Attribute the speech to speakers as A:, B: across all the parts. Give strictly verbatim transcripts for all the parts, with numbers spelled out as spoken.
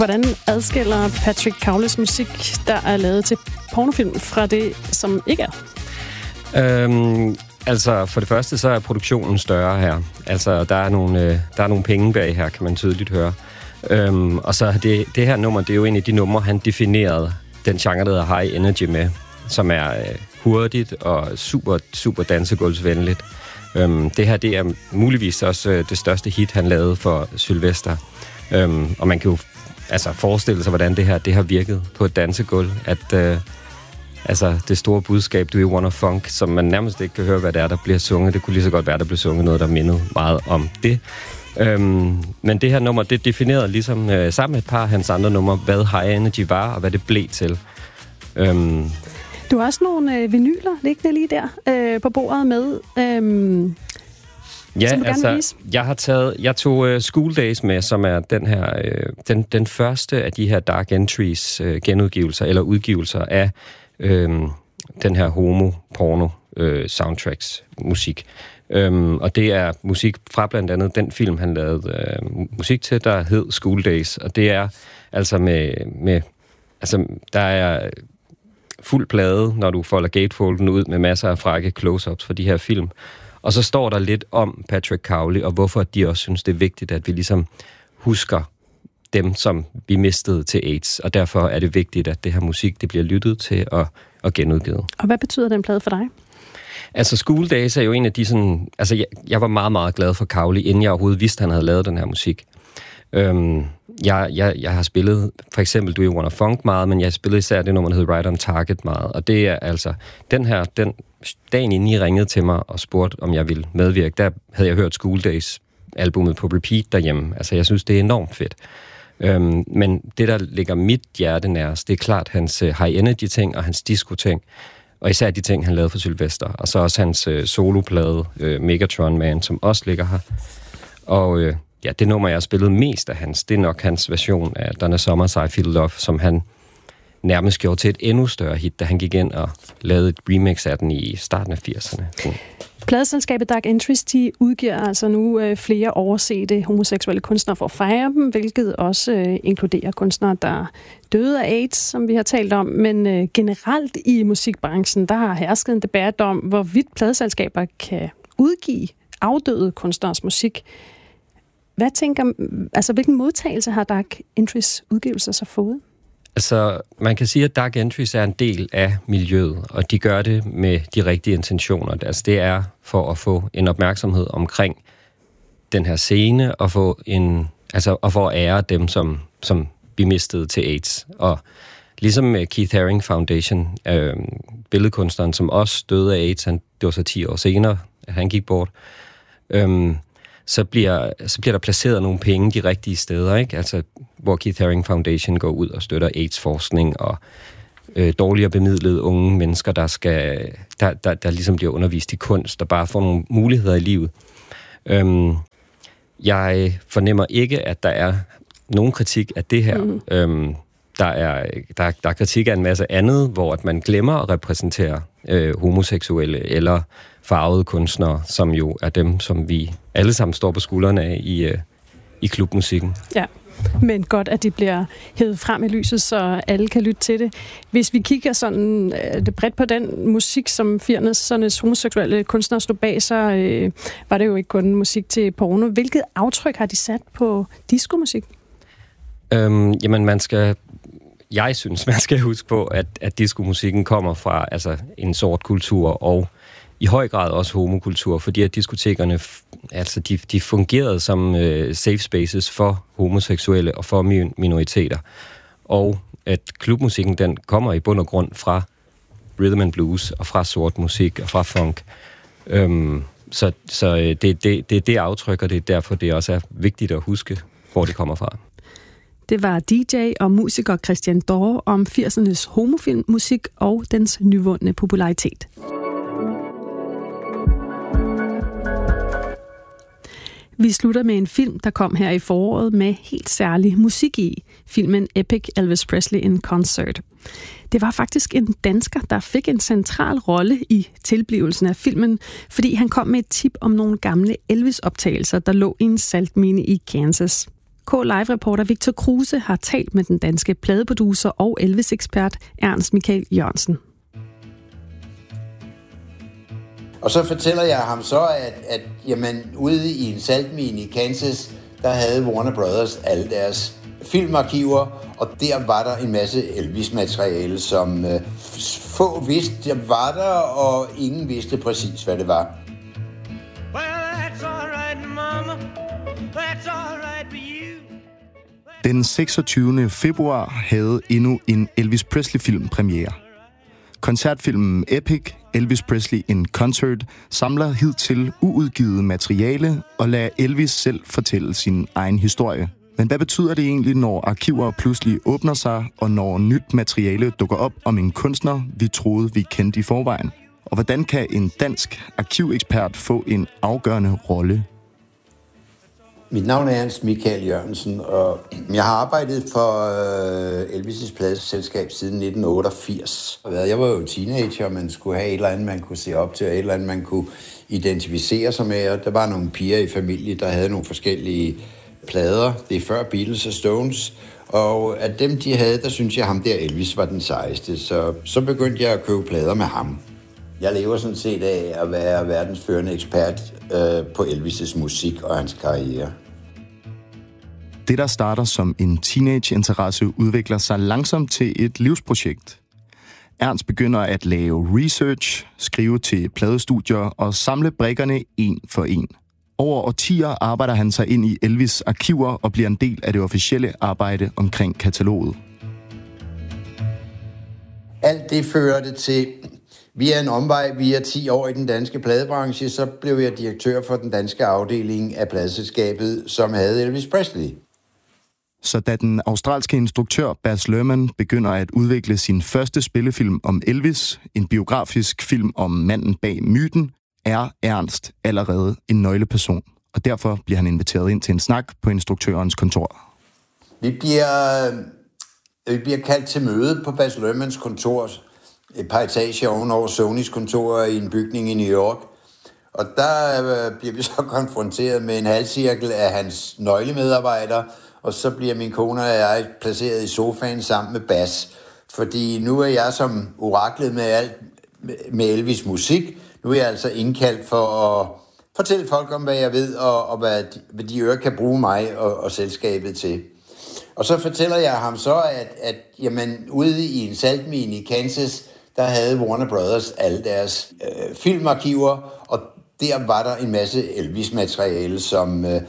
A: Hvordan adskiller Patrick Cowleys musik, der er lavet til pornofilm, fra det, som ikke er?
B: Øhm, altså, for det første, så er produktionen større her. Altså, der er nogle, øh, der er nogle penge bag her, kan man tydeligt høre. Øhm, og så det, det her nummer, det er jo en af de numre, han definerede den genre, der hedder High Energy med, som er øh, hurtigt og super, super dansegulvsvenligt. Øhm, det her, det er muligvis også øh, det største hit, han lavede for Sylvester. Øhm, og man kan jo altså forestille sig, hvordan det her det har virket på et dansegulv, at øh, altså det store budskab, Do You Wanna Funk, som man nærmest ikke kan høre, hvad det er, der bliver sunget. Det kunne lige så godt være, der bliver sunget noget, der mindede meget om det. Øhm, men det her nummer, det definerede ligesom øh, sammen med et par af hans andre numre, hvad High Energy var, og hvad det blev til. Øhm,
A: du har også nogle øh, vinyler liggende lige der øh, på bordet med. Øh,
B: Ja, altså, jeg har taget, jeg tog uh, School Days med, som er den her, uh, den, den første af de her Dark Entries uh, genudgivelser, eller udgivelser af uh, den her homo-porno uh, soundtracks musik. Um, og det er musik fra blandt andet den film, han lavede uh, musik til, der hed School Days. Og det er altså med, med altså, der er fuld plade, når du folder gatefolden ud med masser af frække close-ups for de her film. Og så står der lidt om Patrick Cowley, og hvorfor de også synes, det er vigtigt, at vi ligesom husker dem, som vi mistede til AIDS. Og derfor er det vigtigt, at det her musik, det bliver lyttet til og, og genudgivet.
A: Og hvad betyder den plade for dig?
B: Altså, School Days er jo en af de sådan... Altså, jeg, jeg var meget, meget glad for Cowley, inden jeg overhovedet vidste, at han havde lavet den her musik. Øhm, jeg, jeg, jeg har spillet for eksempel Do You Wanna Funk meget, men jeg har spillet især det nummer, der hedder Right on Target meget. Og det er altså... Den her... Den, dagen inden I ringede til mig og spurgte, om jeg ville medvirke, der havde jeg hørt School Days albumet på repeat derhjemme. Altså, jeg synes, det er enormt fedt. Øhm, men det, der ligger mit hjerte nærmest, det er klart hans uh, high energy ting og hans disco ting. Og især de ting, han lavede for Sylvester. Og så også hans uh, soloplade, uh, Megatron Man, som også ligger her. Og uh, ja, det nummer, jeg har spillet mest af hans, det er nok hans version af Donna Summer's I Feel Love, som han nærmest gjorde til et endnu større hit, da han gik ind og lavede et remix af den i starten af firserne. Mm.
A: Pladeselskabet Dark Entries, de udgiver altså nu øh, flere oversete homoseksuelle kunstnere for at fejre dem, hvilket også øh, inkluderer kunstnere, der døde af AIDS, som vi har talt om. Men øh, generelt i musikbranchen, der har hersket en debat om, hvorvidt pladeselskaber kan udgive afdøde kunstneres musik. Hvad tænker, altså hvilken modtagelse har Dark Entries udgivelser så fået?
B: Altså, man kan sige, at Dark Entries er en del af miljøet, og de gør det med de rigtige intentioner. Altså, det er for at få en opmærksomhed omkring den her scene, og få en, altså, og for at ære dem, som, som vi mistede til AIDS. Og ligesom med Keith Haring Foundation, øh, billedkunstneren, som også døde af AIDS, han, det var så ti år senere, at han gik bort, øh, så bliver, så bliver der placeret nogle penge de rigtige steder, ikke? Altså, hvor Keith Haring Foundation går ud og støtter AIDS-forskning og øh, dårligere bemidlede unge mennesker, der, skal, der, der, der ligesom bliver undervist i kunst og bare får nogle muligheder i livet. Øhm, jeg fornemmer ikke, at der er nogen kritik af det her. Mm. Øhm, der, er, der, der er kritik af en masse andet, hvor at man glemmer at repræsentere øh, homoseksuelle eller farvede kunstnere, som jo er dem, som vi alle sammen står på skuldrene af i, øh, i klubmusikken. Ja,
A: men godt, at det bliver hævet frem i lyset, så alle kan lytte til det. Hvis vi kigger sådan øh, det bredt på den musik, som firsernes homoseksuelle kunstnere stod bag, så øh, var det jo ikke kun musik til porno. Hvilket aftryk har de sat på diskomusik?
B: Øhm, jamen, man skal... Jeg synes, man skal huske på, at, at diskomusikken kommer fra altså, en sort kultur, og i høj grad også homokultur, fordi at diskotekerne altså, de, de fungerede som øh, safe spaces for homoseksuelle og for minoriteter. Og at klubmusikken, den kommer i bund og grund fra rhythm and blues, og fra sort musik, og fra funk. Øhm, så så det, det, det er det aftryk, og det er derfor, det også er vigtigt at huske, hvor det kommer fra.
A: Det var D J og musiker Christian Dorre om firsernes homofilmmusik og dens nyvundne popularitet. Vi slutter med en film, der kom her i foråret med helt særlig musik i. Filmen Epic Elvis Presley in Concert. Det var faktisk en dansker, der fik en central rolle i tilblivelsen af filmen, fordi han kom med et tip om nogle gamle Elvis-optagelser, der lå i en saltmine i Kansas. K Live-reporter Victor Kruse har talt med den danske pladeproducer og Elvis-ekspert Ernst Michael Jørgensen.
C: Og så fortæller jeg ham så, at, at jamen, ude i en saltmine i Kansas, der havde Warner Brothers alle deres filmarkiver, og der var der en masse Elvis-materiale, som øh, få vidste, der var der, og ingen vidste præcis, hvad det var.
D: Den seksogtyvende februar havde endnu en Elvis Presley-film premiere. Koncertfilmen Epic, Elvis Presley in Concert, samler hidtil uudgivet materiale og lader Elvis selv fortælle sin egen historie. Men hvad betyder det egentlig, når arkiver pludselig åbner sig, og når nyt materiale dukker op om en kunstner, vi troede, vi kendte i forvejen? Og hvordan kan en dansk arkivekspert få en afgørende rolle?
C: Mit navn er Ernst Michael Jørgensen, og jeg har arbejdet for øh, Elvis' pladeselskab siden nitten otteogfirs. Jeg var jo teenager, og man skulle have et eller andet, man kunne se op til, og et eller andet, man kunne identificere sig med. Og der var nogle piger i familie, der havde nogle forskellige plader. Det er før Beatles og Stones. Og af dem, de havde, der synes jeg, ham der Elvis var den sejeste. Så, så begyndte jeg at købe plader med ham. Jeg lever sådan set af at være verdens førende ekspert øh, på Elvis' musik og hans karriere.
D: Det, der starter som en teenage-interesse, udvikler sig langsomt til et livsprojekt. Ernst begynder at lave research, skrive til pladestudier og samle brikkerne en for en. Over årtier arbejder han sig ind i Elvis' arkiver og bliver en del af det officielle arbejde omkring kataloget.
C: Alt det førte til, via en omvej, via ti år i den danske pladebranche, så blev jeg direktør for den danske afdeling af pladeselskabet, som havde Elvis Presley.
D: Så da den australske instruktør Baz Luhrmann begynder at udvikle sin første spillefilm om Elvis, en biografisk film om manden bag myten, er Ernst allerede en nøgleperson, og derfor bliver han inviteret ind til en snak på instruktørens kontor.
C: Vi bliver, vi bliver kaldt til møde på Baz Luhrmanns kontor, et par etager ovenover Sonys kontor i en bygning i New York. Og der øh, bliver vi så konfronteret med en halvcirkel af hans nøglemedarbejdere, og så bliver min kone og jeg placeret i sofaen sammen med Baz. Fordi nu er jeg som oraklet med alt med Elvis musik. Nu er jeg altså indkaldt for at fortælle folk om, hvad jeg ved, og, og hvad, de, hvad de ører kan bruge mig og, og selskabet til. Og så fortæller jeg ham så, at, at jamen, ude i en saltmine i Kansas, der havde Warner Brothers alle deres øh, filmarkiver, og der var der en masse Elvis-materiale, som øh,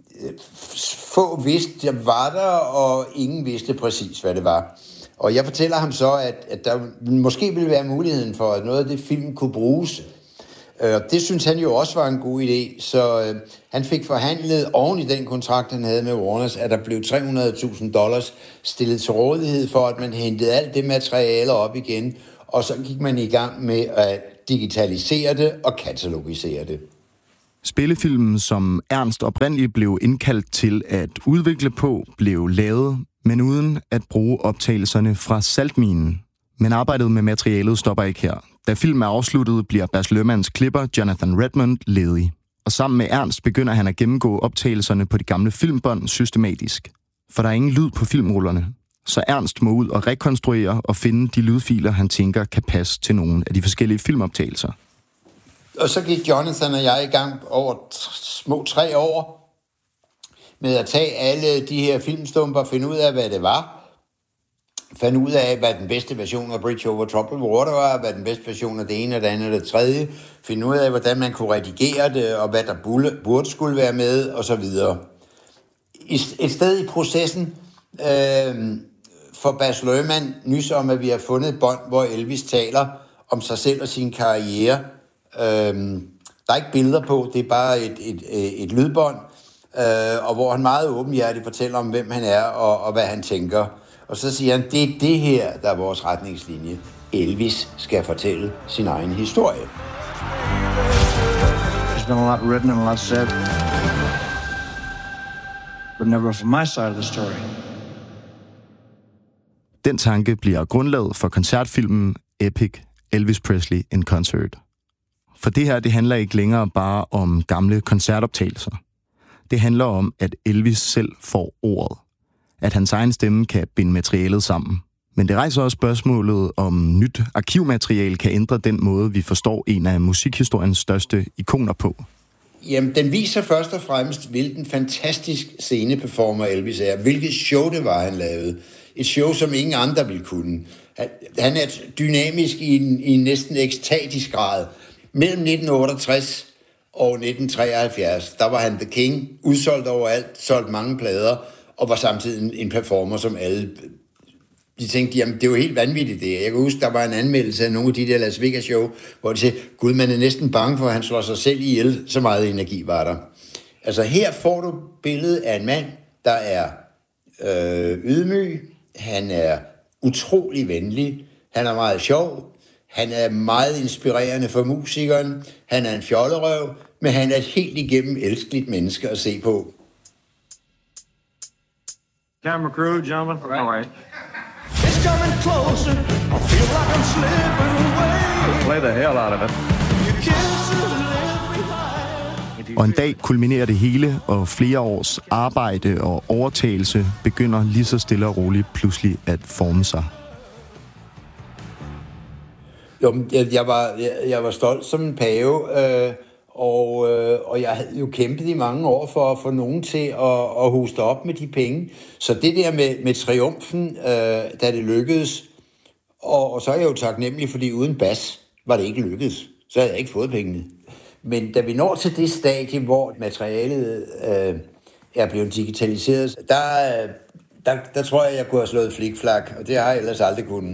C: få vidste, der var der, og ingen vidste præcis, hvad det var. Og jeg fortæller ham så, at, at der måske ville være muligheden for, at noget af det film kunne bruges. Og det synes han jo også var en god idé, så øh, han fik forhandlet oven i den kontrakt, han havde med Warners, at der blev tre hundrede tusind dollars stillet til rådighed for, at man hentede alt det materiale op igen, og så gik man i gang med at digitalisere det og katalogisere det.
D: Spillefilmen, som Ernst oprindeligt blev indkaldt til at udvikle på, blev lavet, men uden at bruge optagelserne fra saltminen. Men arbejdet med materialet stopper ikke her. Da filmen er afsluttet, bliver Baz Luhrmanns klipper Jonathan Redmond ledig. Og sammen med Ernst begynder han at gennemgå optagelserne på de gamle filmbånd systematisk. For der er ingen lyd på filmrullerne. Så Ernst må ud og rekonstruere og finde de lydfiler, han tænker kan passe til nogle af de forskellige filmoptagelser.
C: Og så gik Jonathan og jeg i gang over t- små tre år med at tage alle de her filmstumper og finde ud af, hvad det var. Fandt ud af, hvad den bedste version af Bridge Over Troubled Water var, hvad den bedste version af det ene, og det andet og det tredje. Finde ud af, hvordan man kunne redigere det, og hvad der burde skulle være med, og så videre. Et sted i processen øh, for Baz Luhrmann nys om, at vi har fundet et bånd, hvor Elvis taler om sig selv og sin karriere. Øh, der er ikke billeder på, det er bare et, et, et, et lydbånd, øh, og hvor han meget åbenhjertigt fortæller om, hvem han er og, og hvad han tænker. Og så siger han, det er det her, der er vores retningslinje. Elvis skal fortælle sin egen historie.
E: There's been a lot written and a lot said, but never from my side of the story.
D: Den tanke bliver grundlaget for koncertfilmen Epic, Elvis Presley in Concert. For det her, det handler ikke længere bare om gamle koncertoptagelser. det handler om, at Elvis selv får ordet. At hans egen stemme kan binde materialet sammen. Men det rejser også spørgsmålet, om nyt arkivmateriale kan ændre den måde, vi forstår en af musikhistoriens største ikoner på.
C: Jamen, den viser først og fremmest, hvilken fantastisk sceneperformer Elvis er. Hvilket show det var, han lavede. Et show, som ingen andre ville kunne. Han er dynamisk i en, i en næsten ekstatisk grad. Mellem nitten otteogtres og nitten treoghalvfjerds, der var han the king, udsolgt overalt, solgt mange plader, og var samtidig en performer, som alle... De tænkte, jamen det var helt vanvittigt det. Jeg kan huske, der var en anmeldelse af nogle af de der Las Vegas show, hvor de sagde, gud, man er næsten bange for, at han slår sig selv ihjel, så meget energi var der. Altså her får du billedet af en mand, der er øh, ydmyg, han er utrolig venlig, han er meget sjov, han er meget inspirerende for musikeren, han er en fjollerøv, men han er et helt igennem elskeligt menneske at se på.
E: Camera crew, gentlemen. All right.
F: It's coming closer. I feel like I'm slipping away.
E: Play the hell out of it.
F: Your kisses left behind.
D: Og en dag kulminerer det hele, og flere års arbejde og overtagelse begynder lige så stille og roligt pludselig at forme sig.
C: Jo, jeg, jeg, var, jeg, jeg var stolt som en pave, øh, og, øh, og jeg havde jo kæmpet i mange år for at få nogen til at, at hoste op med de penge. Så det der med, med triumfen, øh, da det lykkedes, og, og så er jeg jo taknemmelig, fordi uden bas var det ikke lykkedes. Så havde jeg ikke fået pengene. Men da vi når til det stadie, hvor materialet øh, er blevet digitaliseret, der, der, der tror jeg, jeg kunne have slået flikflak, og det har jeg ellers aldrig kunnet.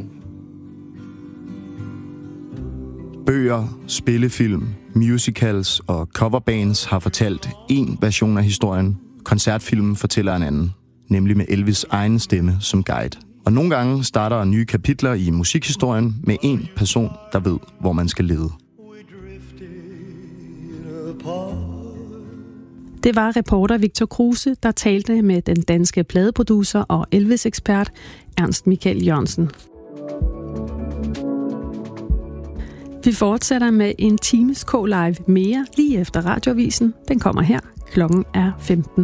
D: Bøger, spillefilm, musicals og coverbands har fortalt én version af historien. Koncertfilmen fortæller en anden, nemlig med Elvis' egen stemme som guide. Og nogle gange starter nye kapitler i musikhistorien med én person, der ved, hvor man skal lede.
A: Det var reporter Victor Kruse, der talte med den danske pladeproducer og Elvis-ekspert Ernst Michael Jørgensen. Vi fortsætter med en times K-Live mere lige efter radioavisen. Den kommer her. Klokken er femten.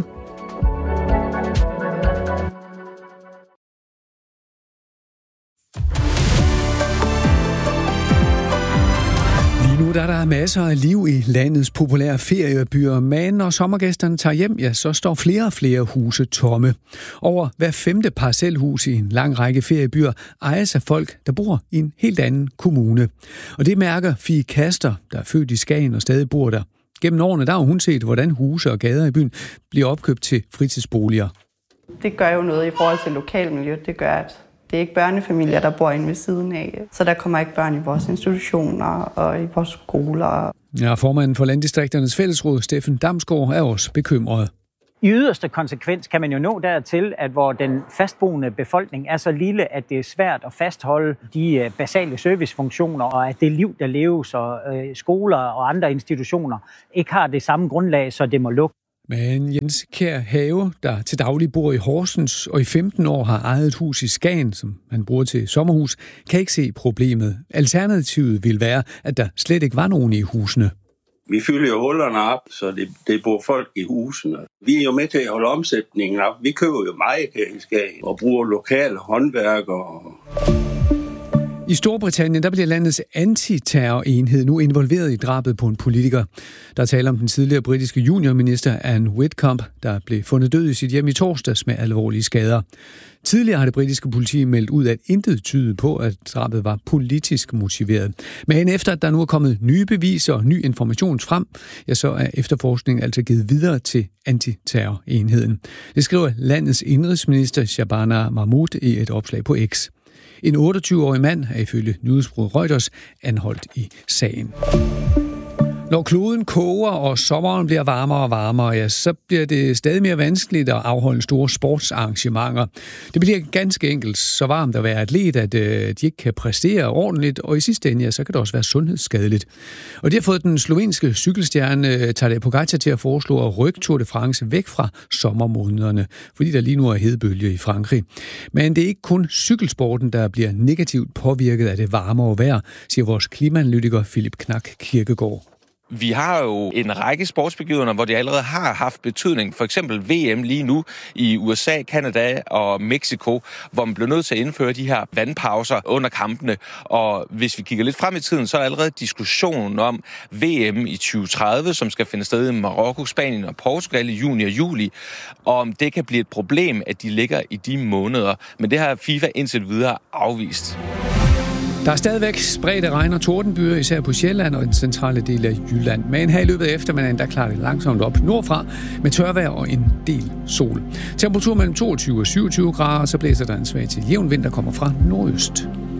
G: Lige nu der er der masser af liv i landets populære feriebyer, men når sommergæsterne tager hjem, ja, så står flere og flere huse tomme. Over hver femte parcelhus i en lang række feriebyer ejes af folk, der bor i en helt anden kommune. Og det mærker Fie Kaster, der er født i Skagen og stadig bor der. Gennem årene der har hun set, hvordan huse og gader i byen bliver opkøbt til fritidsboliger.
H: Det gør jo noget i forhold til lokalmiljøet. Det gør, at det er ikke børnefamilier, der bor inde ved siden af. Så der kommer ikke børn i vores institutioner og i vores skoler.
G: Ja, formanden for Landdistrikternes Fællesråd, Steffen Damsgaard, er også bekymret.
I: I yderste konsekvens kan man jo nå dertil, at hvor den fastboende befolkning er så lille, at det er svært at fastholde de basale servicefunktioner, og at det liv, der leves, og skoler og andre institutioner ikke har det samme grundlag, så det må lukke.
G: Men Jens Kjær Have, der til daglig bor i Horsens og i femten år har ejet et hus i Skagen, som han bruger til sommerhus, kan ikke se problemet. Alternativet vil være, at der slet ikke var nogen i husene.
J: Vi fylder jo hullerne op, så det, det bor folk i husene. Vi er jo med til at holde omsætningen op. Vi køber jo meget her i Skagen og bruger lokale håndværkere.
G: I Storbritannien der bliver landets antiterrorenhed nu involveret i drabet på en politiker. Der taler om den tidligere britiske juniorminister Anne Whitcomb, der blev fundet død i sit hjem i torsdags med alvorlige skader. Tidligere har det britiske politi meldt ud, at intet tyder på, at drabet var politisk motiveret. Men efter at der nu er kommet nye beviser og ny information frem, ja, så er efterforskningen altså givet videre til antiterrorenheden. Det skriver landets indrigsminister Shabana Mahmoud i et opslag på X. En otteogtyve-årig mand er ifølge nyhedsbureauet Reuters anholdt i sagen. Når kloden koger og sommeren bliver varmere og varmere, ja, så bliver det stadig mere vanskeligt at afholde store sportsarrangementer. Det bliver ganske enkelt så varmt at være atlet, at øh, de ikke kan præstere ordentligt, og i sidste ende, ja, så kan det også være sundhedsskadeligt. Og det har fået den slovenske cykelstjerne Tadej Pogačar til at foreslå at rykke Tour de France væk fra sommermånederne, fordi der lige nu er hedebølge i Frankrig. Men det er ikke kun cykelsporten, der bliver negativt påvirket af det varmere vejr, siger vores klimaanalytiker Philip Knak Kirkegaard.
K: Vi har jo en række sportsbegivenheder, hvor det allerede har haft betydning. For eksempel V M lige nu i U S A, Canada og Mexico, hvor man bliver nødt til at indføre de her vandpauser under kampene. Og hvis vi kigger lidt frem i tiden, så er der allerede diskussionen om V M i tyve tredive, som skal finde sted i Marokko, Spanien og Portugal i juni og juli. Og om det kan blive et problem, at de ligger i de måneder. Men det har FIFA indtil videre afvist.
G: Der er stadigvæk spredte regn- og tordenbyer, især på Sjælland og den centrale del af Jylland. Men her i løbet af eftermiddagen, der klarer det langsomt op nordfra med tørvejr og en del sol. Temperatur mellem toogtyve og syvogtyve grader, og så blæser der en svag til jævn vind, der kommer fra nordøst.